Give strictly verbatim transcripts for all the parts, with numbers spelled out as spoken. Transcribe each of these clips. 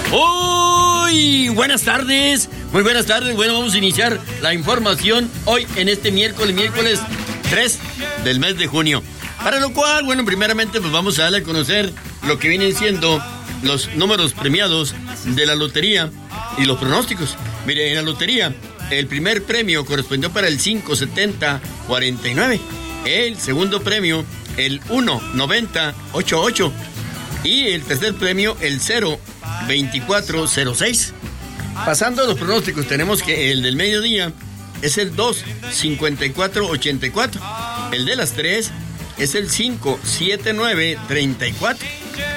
Uy, buenas tardes, muy buenas tardes. Bueno, vamos a iniciar la información hoy en este miércoles, miércoles tres del mes de junio. Para lo cual, bueno, primeramente pues vamos a darle a conocer lo que vienen siendo los números premiados de la lotería y los pronósticos. Mire, en la lotería, el primer premio correspondió para el cinco setenta cuarenta y nueve. El segundo premio, el uno noventa ochenta y ocho. Y el tercer premio, el cero veinticuatro cero seis. Pasando a los pronósticos, tenemos que el del mediodía es el dos cincuenta y cuatro ochenta y cuatro. El de las tres es el cinco setenta y nueve treinta y cuatro.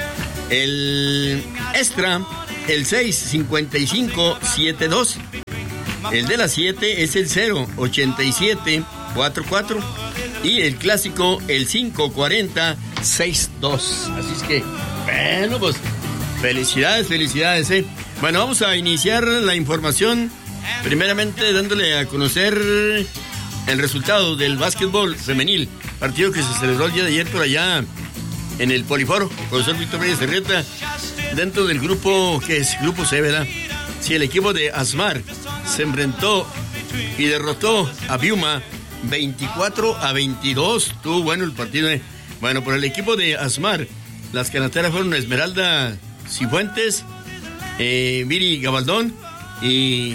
El extra, el seis cincuenta y cinco setenta y dos. El de las siete es el cero ochenta y siete cuarenta y cuatro. Y el clásico, el cinco cuarenta sesenta y dos. Así es que, bueno, pues, felicidades, felicidades, ¿eh? Bueno, vamos a iniciar la información, primeramente dándole a conocer el resultado del básquetbol femenil, partido que se celebró el día de ayer por allá en el Poliforo, profesor Víctor Reyes Herreta, dentro del grupo, que es Grupo C, ¿verdad? Sí, el equipo de Asmar se enfrentó y derrotó a Biuma veinticuatro a veintidós. Estuvo bueno el partido, ¿eh? Bueno, por el equipo de Asmar, las canasteras fueron Esmeralda Cifuentes, eh, Viri Gabaldón y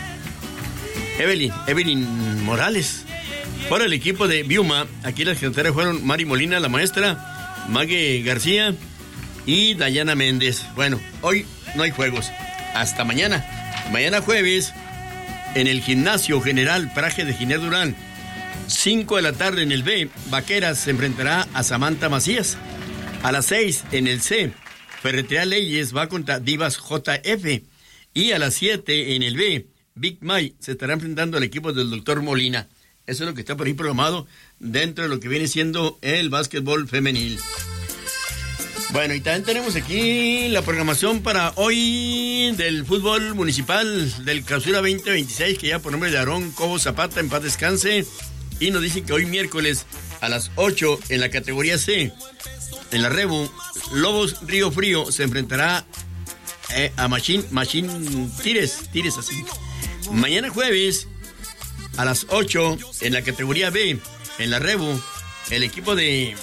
Evelyn, Evelyn Morales. Por el equipo de Biuma, aquí las canasteras fueron Mari Molina, la maestra, Mague García y Dayana Méndez. Bueno, hoy no hay juegos. Hasta mañana. Mañana jueves, en el Gimnasio General Praje de Giner Durán, cinco de la tarde en el B, Vaqueras se enfrentará a Samantha Macías. A las seis en el C, Ferretería Leyes va contra Divas J F. Y a las siete en el B, Big May se estará enfrentando al equipo del doctor Molina. Eso es lo que está por ahí programado dentro de lo que viene siendo el básquetbol femenil. Bueno, y también tenemos aquí la programación para hoy del fútbol municipal del Clausura veinte veintiséis, que ya por nombre de Aarón Cobo Zapata, en paz descanse. Y nos dicen que hoy miércoles a las ocho en la categoría C, en la Rebu, Lobos Río Frío se enfrentará eh, a Machín, Machín Tires, Tires así. Mañana jueves a las ocho en la categoría B, en la Rebu, el equipo de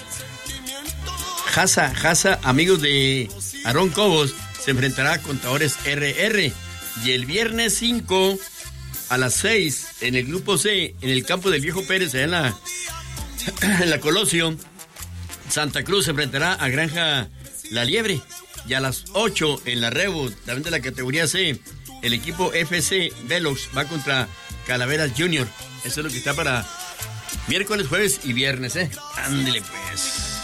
Jasa, Jasa, amigos de Aarón Cobos, se enfrentará a Contadores R R. Y el viernes cinco a las seis en el grupo C, en el campo del Viejo Pérez, allá en la, en la Colosio, Santa Cruz se enfrentará a Granja La Liebre. Y a las ocho en la Rebu, también de la categoría C, el equipo F C Velox va contra Calaveras Junior. Eso es lo que está para miércoles, jueves y viernes, ¿eh? Ándele pues.